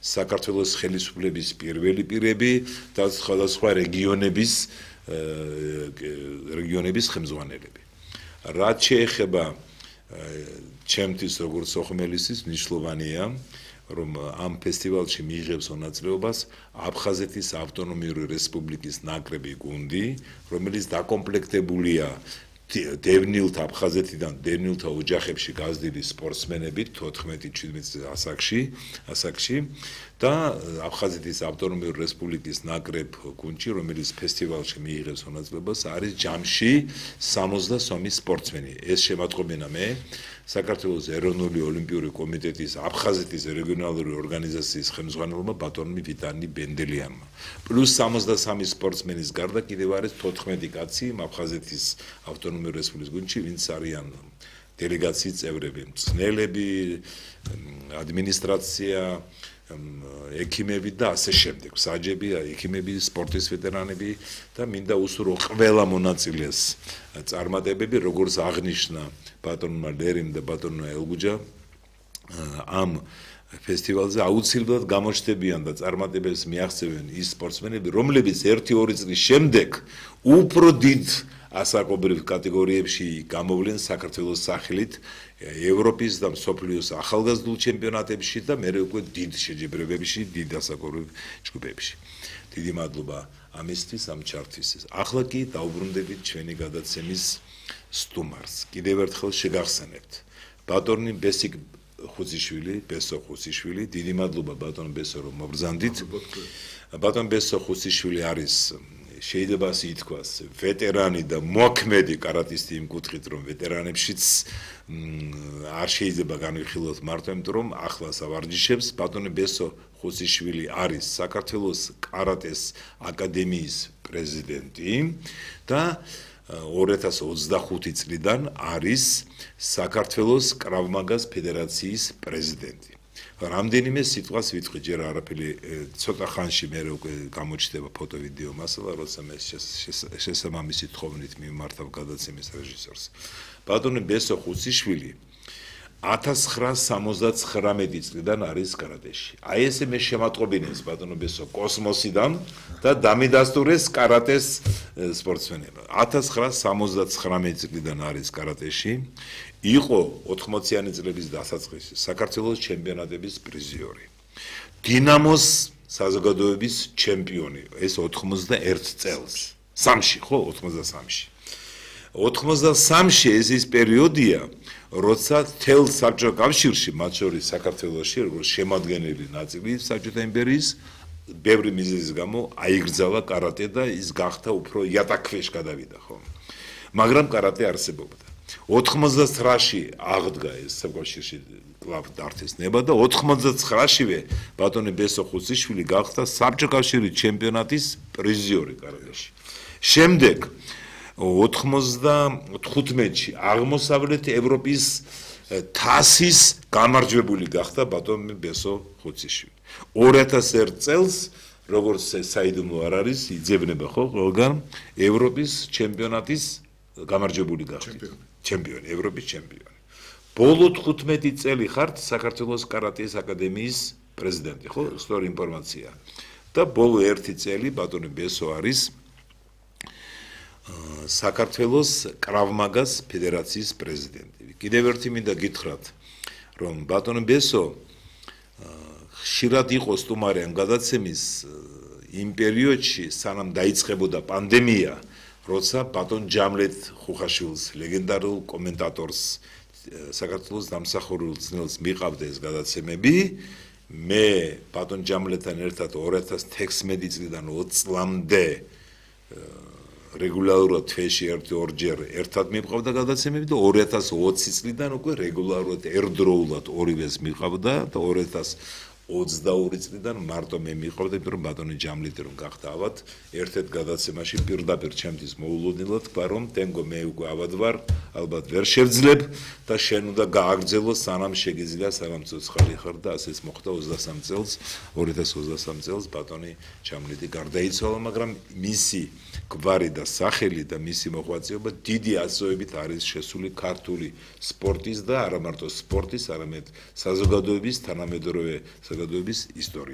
საქართველოს ხელისუფლების პირველი პირები და სხვადასხვა რეგიონების ხელმძღვანელები. რაც შეეხება ჩემთვის როგორც სოხუმელისთვის მნიშვნელოვანია რომ ამ ფესტივალში მიიღებს მონაწილეობას აფხაზეთის ავტონომიური რესპუბლიკის ნაკრები გუნდი, რომელიც დაკომპლექტებულია დევნილთა აფხაზეთიდან დევნილთა ოჯახებში გაზრდილი სპორტსმენებით 14-17 ასაკში და აფხაზეთის ავტონომიური რესპუბლიკის ნაკრებ გუნდში, რომელიც ფესტივალში მიიღებს მონაწილეობას, არის ჯამში 70 სპორტსმენი. ეს შემატყობინა მე საქართველოს ეროვნული ოლიმპიური კომიტეტის აფხაზეთის რეგიონალური ორგანიზაციის ხელმძღვანელმა ბატონმა ვიტანი ბენდელიანმა. პლუს 73 სპორტსმენის გარდა კიდევ არის 14 კაცი აფხაზეთის ავტონომიური რესპუბლიკის გუნდში, ვინც არიან დელეგაციის წევრები, მწვრთნელები, ადმინისტრაცია, ექიმები და ასე შემდეგ. საჯები, ექიმები, სპორტის ვეტერანები და მინდა უსურო ყველა მონაწილეს წარმატებები, როგორც აღნიშნა ბატონმა ლერიმ და ბატონმა ელგუჯა ამ ფესტივალზე აუცილებლად გამოჩნდებიან და წარმატებებს მიაღწევენ ის სპორტსმენები, რომლებიც 1-2 წლის შემდეგ უფრო დიდ ასაკობრივ კატეგორიებში გამოვლენ საქართველოს სახელით ევროპის და მსოფლიოს ახალგაზრდულ ჩემპიონატებში და მე უკვე დიდ შეჯიბრებებში, დიდ ასაკობრივ ჯგუფებში. დიდი მადლობა ამისთვის, ამ ჩართვისთვის. ახლა კი დაუბრუნდებით ჩვენი გადაცემის სტუმარს. კიდევ ერთხელ შეგახსენებთ. ბატონი ბესიკ ბესო ხუციშვილი, დიდი მადლობა ბატონ ბესო რომ მობრძანდით. ბატონ ბესო ხუციშვილი არის შეიძლება ასე ითქვას, ვეტერანი და მოქმედი კარატისტი იმ კუთხით, რომ ვეტერანებშიც არ შეიძლება განვიხილოთ მარტო იმიტომ, რომ ახლა სავარჯიშებს ბატონი ბესო ხუციშვილი არის საქართველოს კარატეს აკადემიის პრეზიდენტი და 2025 წლიდან არის საქართველოს კრავ-მაგას ფედერაციის პრეზიდენტი. რამდენიმე სიტყვას ვიტყვი, ჯერ არაფერი ცოტა ხანში მე უკვე გამოჩნდება ფოტო-ვიდეო მასალა, როცა მე შესაბამისი თხოვნით მიმართავ გადაცემის რეჟისორს. ბატონი ბესო ხუციშვილი 1979 წლიდან არის კარატეში. აი ესე მე შემატყობინეს ბატონო ბესო კოსმოსიდან და დამიდასტურეს კარატეს სპორტსმენებმა. 1979 წლიდან არის კარატეში. იყო 80-იანი წლების დასაწყისში საქართველოს ჩემპიონატების პრიზიორი. დინამოს საზოგადოების ჩემპიონი, ეს 91 წელს. 3-ში, ხო, 83-ში. 83-ში ეს ის პერიოდია, როცა თელ საბჭოთა კავშირში, მათ შორის საქართველოში, როგორც შემადგენელი ნაწილი საბჭოთა იმპერიის, ბევრი მიზეზის გამო აიგრძალა კარატე და ის გახდა უფრო იატაკქვეშ გადავიდა, ხო? მაგრამ კარატე არსებობდა. 89-ში აღდგა ეს საკავშირში კლუბ დარტის ნება და 89-შივე ბატონი ბესო ხუციშვილი გახდა საბჭოთა კავშირის ჩემპიონატის პრიზიორი კარატეში. შემდეგ 95-ში აღმოსავლეთ ევროპის თასის გამარჯვებული გახდა ბატონი ბესო ხუციშვილი. 2001 წელს როგორც საიდუმლო არ არის, იძებნება ხო ყველგან ევროპის ჩემპიონატის გამარჯვებული გახდა. ჩემპიონი, ევროპის ჩემპიონი. ბოლო 15 წელი ხართ საქართველოს კარატეს აკადემიის პრეზიდენტი, ხო? სწორი ინფორმაცია. და ბოლო 1 წელი ბატონი ბესო არის საქართველოს კრავ-მაგას ფედერაციის პრეზიდენტი. კიდევ ერთი მინდა გითხრათ, რომ ბატონი ბესო ხშირად იყო სტუმარი ამ გადაცემის იმ პერიოდში, სანამ დაიწყებოდა პანდემია, როცა ბატონ ჯამლეთ ხუხაშვილს, ლეგენდარულ კომენტატორს, საქართველოს დამსახურებულ ძნელს მიყავდა ეს გადაცემები. მე ბატონ ჯამლეთთან ერთად 2016 წლიდან 20 წლამდე რეგულარულად თვეში 1-2 ერთად მიყავდა გადაცემები და 2020 წლიდან უკვე რეგულარულად ერთდროულად ორივეს მიყავდა და 2022 წლიდან მარტო მე მიყავდა, იმიტომ რომ ბატონი ჯამლეთი რომ გახდა ავად, ერთ-ერთ გადაცემაში პირდაპირ ჩემთვის მოულოდნელად თქვა რომ თენგო მე უკვე ავად ვარ, ალბათ ვერ შევძლებ და შენ უნდა გააგრძელო სანამ შეგიძლია, სანამ ცოცხალი ხარ და ასეც მოხდა 2023 წელს ბატონი ჯამლეთი გარდაიცვალა, მაგრამ მისი გვარი და სახელი და მისი მოღვაწეობა დიდი აზროვნებით არის შესული ქართული სპორტის და არა მარტო სპორტის, არამედ საზოგადოების თანამედროვე საზოგადოების ისტორიაში.